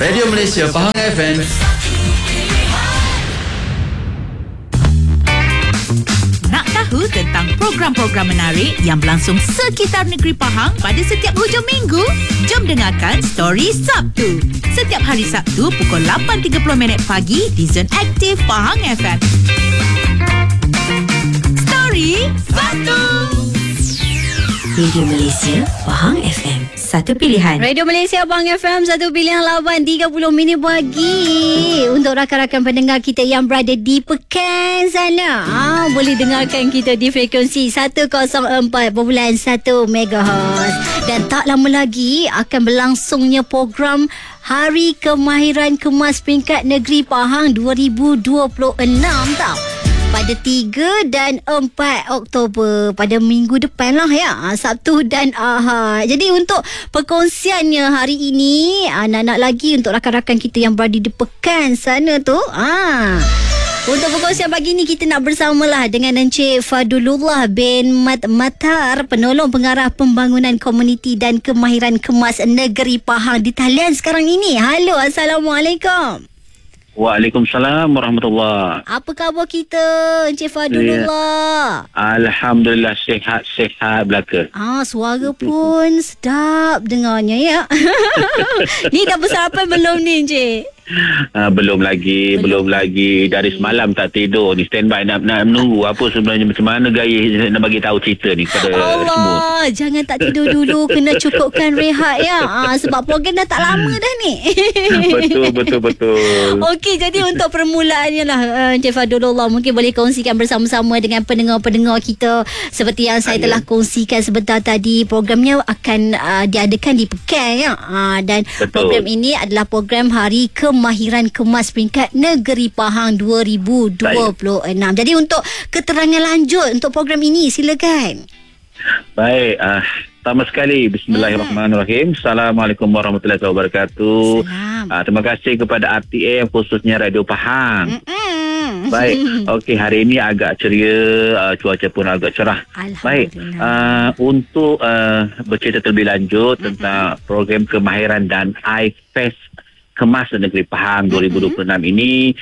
Radio Malaysia Pahang FM. Nak tahu tentang program-program menarik yang berlangsung sekitar negeri Pahang pada setiap hujung minggu? Jom dengarkan Story Sabtu. Setiap hari Sabtu pukul 8.30 pagi di Zon Aktif Pahang FM. Story Sabtu. Radio Malaysia Pahang FM, satu pilihan. Radio Malaysia Pahang FM, satu pilihan. 8.30 pagi untuk rakan-rakan pendengar kita yang berada di Pekan sana. Boleh dengarkan kita di frekuensi 104.1 MHz. Dan tak lama lagi akan berlangsungnya program Hari Kemahiran Kemas Peringkat Negeri Pahang 2026 tau. Pada 3 dan 4 Oktober, pada minggu depan lah ya, Sabtu dan Ahad. Jadi untuk perkongsiannya hari ini, nak lagi untuk rakan-rakan kita yang berada di Pekan sana tu. Untuk perkongsian pagi ni kita nak bersamalah dengan Encik Fadulullah bin Matar, penolong pengarah pembangunan komuniti dan kemahiran kemas negeri Pahang di talian sekarang ini. Halo, Assalamualaikum. Waalaikumsalam warahmatullahi. Apa khabar kita, Encik Fadulullah? Alhamdulillah, sihat belaka. Suara pun sedap dengarnya ya. Ni dah bersarapan belum ni, Encik? Belum lagi. Dari semalam tak tidur ni, standby nak menunggu apa sebenarnya, macam mana gaya nak bagi tahu cerita ni kepada semua. Jangan tak tidur dulu, kena cukupkan rehat ya. Sebab program dah tak lama dah ni. Betul. Okey, jadi untuk permulaannya lah, Encik Fadulullah, mungkin boleh kongsikan bersama-sama dengan pendengar-pendengar kita. Seperti yang saya telah kongsikan sebentar tadi, programnya akan diadakan di Pekan ya. Dan program ini adalah program Hari Kemahiran Kemas Peringkat Negeri Pahang 2026. Jadi untuk keterangan lanjut untuk program ini, silakan. Baik, pertama sekali Bismillahirrahmanirrahim. Assalamualaikum warahmatullahi wabarakatuh. Terima kasih kepada RTM, khususnya Radio Pahang. Baik, okey, hari ini agak ceria, cuaca pun agak cerah. Baik, untuk bercerita terlebih lanjut tentang program kemahiran dan iFest Kemas Negeri Pahang 2026 ini,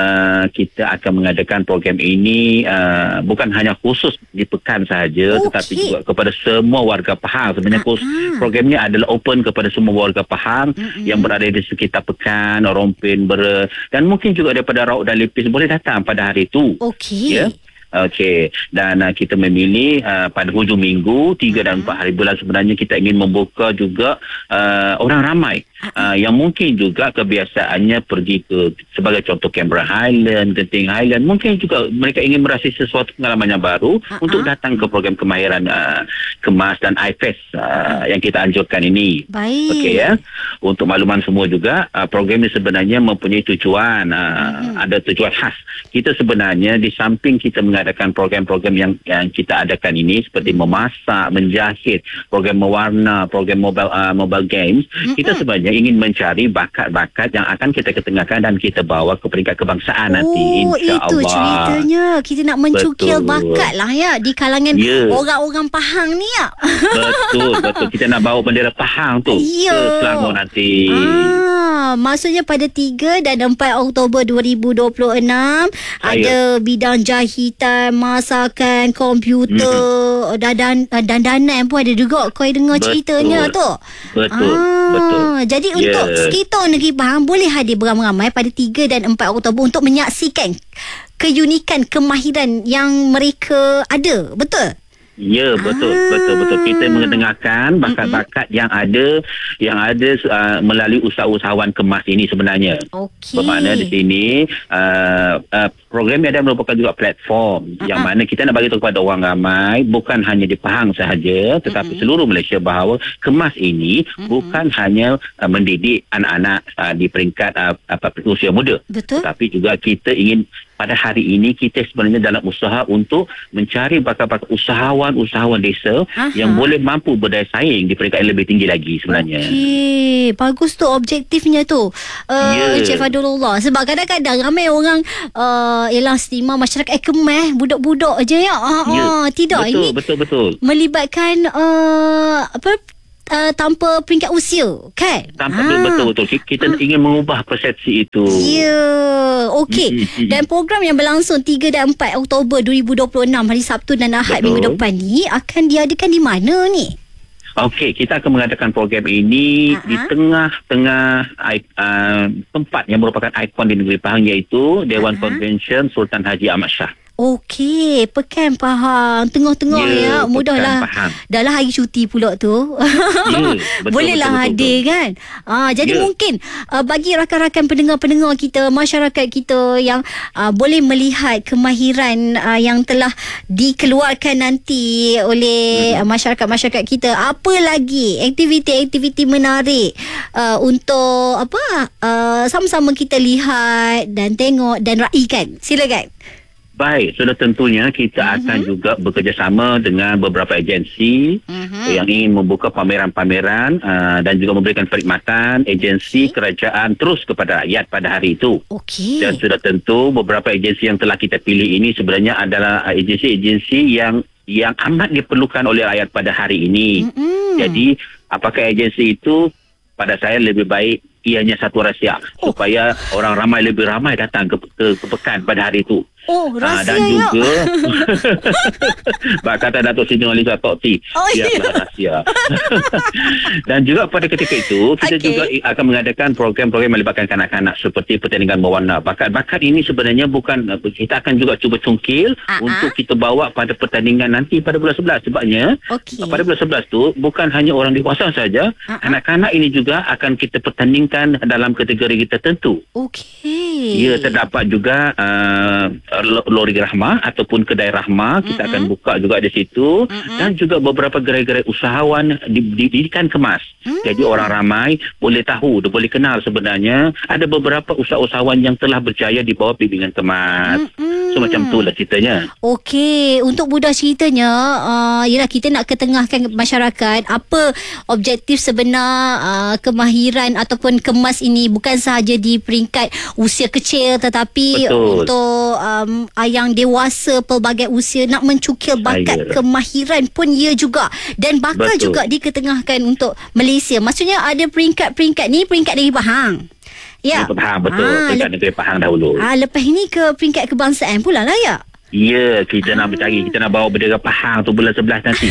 kita akan mengadakan program ini bukan hanya khusus di Pekan sahaja, tetapi juga kepada semua warga Pahang. Sebenarnya programnya adalah open kepada semua warga Pahang yang berada di sekitar Pekan, Rompin, dan mungkin juga daripada Rauk dan Lipis boleh datang pada hari itu. Ya. Okey, dan kita memilih pada hujung minggu 3 dan 4 hari bulan. Sebenarnya kita ingin membuka juga orang ramai yang mungkin juga kebiasaannya pergi ke, sebagai contoh, Canberra Highland, Genting Highland. Mungkin juga mereka ingin merasai sesuatu pengalaman yang baru untuk datang ke program kemahiran kemas dan iFest yang kita anjurkan ini. Baik. Okey ya. Untuk makluman semua juga, program ini sebenarnya mempunyai tujuan, ada tujuan khas. Kita sebenarnya di samping kita mengadakan program-program yang kita adakan ini, seperti memasak, menjahit, program mewarna, program mobile games, kita sebenarnya ingin mencari bakat-bakat yang akan kita ketengahkan dan kita bawa ke peringkat kebangsaan nanti, insya-Allah. Itu ceritanya, kita nak mencukil bakat lah ya di kalangan orang-orang Pahang ni ya. Betul. Kita nak bawa bendera Pahang tu ke Selangor nanti. Maksudnya pada 3 dan 4 Oktober 2026 ada bidang jahitan, masakan, komputer, dandanan pun ada juga. Kau dengar ceritanya tu. Betul. Jadi untuk sekitar negeri Pahang boleh hadir beramai-ramai pada 3 dan 4 Oktober untuk menyaksikan keunikan kemahiran yang mereka ada. Betul? Ya, betul. Kita mendengarkan bakat-bakat yang ada melalui usahawan kemas ini sebenarnya. Bermakna di sini program ini ada merupakan juga platform yang mana kita nak bagi tahu kepada orang ramai, bukan hanya di Pahang sahaja, tetapi seluruh Malaysia, bahawa kemas ini bukan hanya mendidik anak-anak di peringkat usia muda. Betul. Tetapi juga kita ingin pada hari ini kita sebenarnya dalam usaha untuk mencari bakat-bakat usahawan desa yang boleh mampu berdaya saing di peringkat yang lebih tinggi lagi sebenarnya. Okey, bagus tu objektifnya tu. Encik Fadulullah. Sebab kadang-kadang ramai orang ialah stigma masyarakat kemas budak-budak je ya. Tidak, betul, ini betul. melibatkan tanpa peringkat usia, kan? Betul. Kita ingin mengubah persepsi itu. Ya, okey. Dan program yang berlangsung 3 dan 4 Oktober 2026 hari Sabtu dan Ahad minggu depan ni akan diadakan di mana ni? Okey, kita akan mengadakan program ini di tengah-tengah tempat yang merupakan ikon di negeri Pahang, iaitu Dewan Convention Sultan Haji Ahmad Shah. Okey, Pekan Pahang. Tengah-tengah ya. Mudahlah. Dah lah hari cuti pula tu. Bolehlah hadir kan. Jadi mungkin bagi rakan-rakan pendengar-pendengar kita, masyarakat kita yang boleh melihat kemahiran yang telah dikeluarkan nanti oleh masyarakat-masyarakat kita. Apa lagi aktiviti-aktiviti menarik untuk sama-sama kita lihat dan tengok dan raikan. Silakan. Baik, sudah tentunya kita akan juga bekerjasama dengan beberapa agensi yang ingin membuka pameran-pameran dan juga memberikan perkhidmatan agensi kerajaan terus kepada rakyat pada hari itu. Dan sudah tentu beberapa agensi yang telah kita pilih ini sebenarnya adalah agensi-agensi yang amat diperlukan oleh rakyat pada hari ini. Jadi, apakah agensi itu? Pada saya lebih baik ianya satu rahsia supaya orang lebih ramai datang ke pekan pada hari itu. Rahsia dan juga kata Datuk Seri Nurhaliza Tok T, rahsia. Dan juga pada ketika itu kita juga akan mengadakan program-program melibatkan kanak-kanak seperti pertandingan berwarna. Bakat-bakat ini sebenarnya bukan, kita akan juga cuba cungkil untuk kita bawa pada pertandingan nanti pada bulan 11. Sebabnya pada bulan 11 tu bukan hanya orang dewasa saja, anak-anak ini juga akan kita pertandingkan dalam kategori tertentu. Ya, terdapat juga lori rahmah ataupun kedai rahmah, kita akan buka juga di situ, dan juga beberapa gerai-gerai usahawan dididikan kemas. Jadi orang ramai boleh tahu, boleh kenal sebenarnya ada beberapa usahawan yang telah berjaya di bawah bimbingan kemas. So macam itulah ceritanya. Okey, untuk mudah ceritanya, ialah kita nak ketengahkan masyarakat apa objektif sebenar kemahiran ataupun kemas ini, bukan sahaja di peringkat usia kecil tetapi untuk yang dewasa pelbagai usia, nak mencukil bakat kemahiran pun ia juga, dan bakal juga diketengahkan untuk Malaysia. Maksudnya ada peringkat-peringkat ni, peringkat negeri Pahang. Ya. Pahang, betul. Peringkat negeri Pahang dahulu. Lepas ini ke peringkat kebangsaan pula lah ya. Ya, kita nak bercari, kita nak bawa bendera Pahang tu bulan 11 nanti.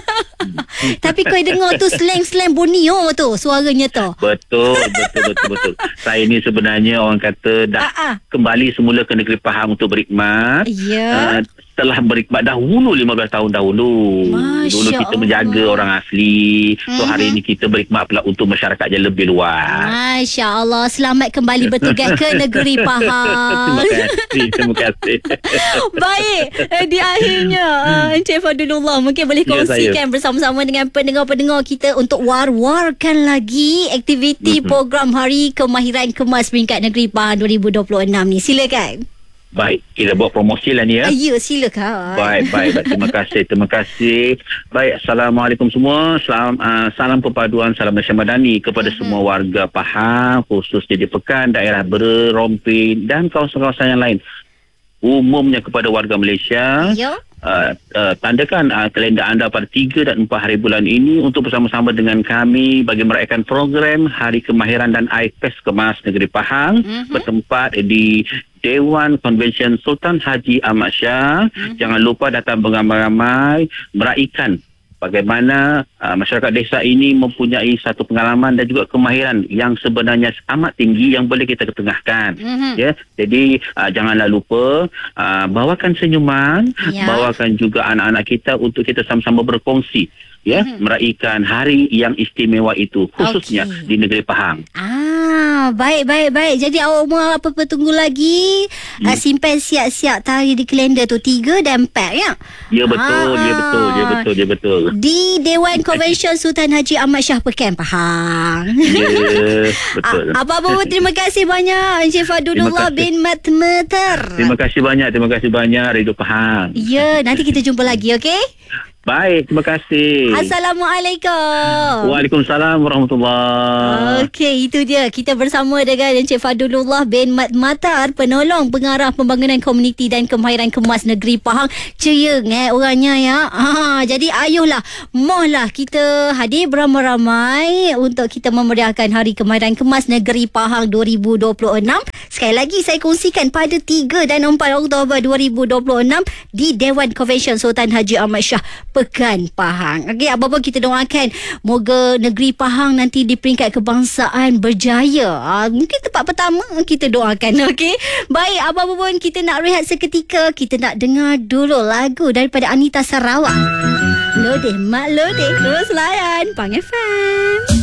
Tapi kau dengar tu slang-slang Borneo tu suaranya tu. Betul. Saya ni sebenarnya orang kata dah kembali semula ke negeri Pahang untuk berkhidmat. Telah berkhidmat dahulu 15 tahun dahulu. Dulu kita menjaga orang asli. So hari ini kita berkhidmat pula untuk masyarakat yang lebih luas. Masya Allah, selamat kembali bertugas ke negeri Pahang. Terima kasih. Baik, di akhirnya Encik Fadlullah mungkin boleh kongsikan bersama-sama dengan pendengar-pendengar kita untuk war-warkan lagi aktiviti program Hari Kemahiran Kemas peringkat negeri Pahang 2026 ni. Silakan. Baik, kita buat promosi lah ni ya. Ya, silakan. Baik. Terima kasih. Baik, Assalamualaikum semua. Salam perpaduan, salam Malaysia Madani kepada semua warga Pahang, khususnya di Pekan, daerah Bera, Rompin dan kawasan-kawasan yang lain. Umumnya kepada warga Malaysia. Tandakan kalender anda pada 3 dan 4 hari bulan ini untuk bersama-sama dengan kami bagi meraihkan program Hari Kemahiran dan IPES Kemas Negeri Pahang bertempat di Dewan Convention Sultan Haji Ahmad Shah. Jangan lupa datang beramai-ramai meraihkan bagaimana masyarakat desa ini mempunyai satu pengalaman dan juga kemahiran yang sebenarnya amat tinggi yang boleh kita ketengahkan. Ya, jadi janganlah lupa bawakan senyuman, bawakan juga anak-anak kita untuk kita sama-sama berkongsi meraihkan hari yang istimewa itu, khususnya di negeri Pahang. Baik. Jadi awak mau apa-apa tunggu lagi. Simpan siap-siap tarikh di kalender tu 3 dan 4 ya. Ya betul. Di Dewan Convention Sultan Haji Ahmad Shah Pekan Pahang. Ya, betul. Apa-apa terima kasih banyak Encik Fadlullah bin Matmeter. Terima kasih banyak Radio Pahang. Ya, nanti kita jumpa lagi, okey? Baik, terima kasih. Assalamualaikum. Waalaikumsalam warahmatullahi. Okey, itu dia. Kita bersama dengan Encik Fadlullah bin Mat Matar, penolong pengarah pembangunan komuniti dan kemahiran kemas negeri Pahang. Ceyeng orangnya ya. Jadi ayuhlah, mohlah kita hadir beramai-ramai untuk kita memeriahkan Hari Kemahiran Kemas Negeri Pahang 2026. Sekali lagi saya kongsikan pada 3 dan 4 Oktober 2026 di Dewan Konvensyen Sultan Haji Ahmad Shah, Pekan Pahang. Okey, apa-apa kita doakan moga negeri Pahang nanti di peringkat kebangsaan berjaya. Mungkin tempat pertama kita doakan. Okey. Baik, apa-apa pun kita nak rehat seketika. Kita nak dengar dulu lagu daripada Anita Sarawak. Lodeh Mak Lodeh. Terus layan Pang FM.